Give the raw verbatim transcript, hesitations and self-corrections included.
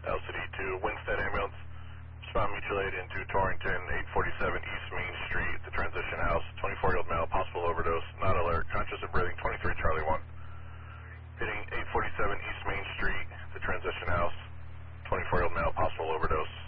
L C D two, Winstead Ambulance, spot mutual aid into Torrington, eight forty-seven East Main Street, the transition house, twenty-four-year-old male, possible overdose, not alert, conscious and breathing, twenty-three Charlie one. Hitting eight forty-seven East Main Street, the transition house, twenty-four-year-old male, possible overdose.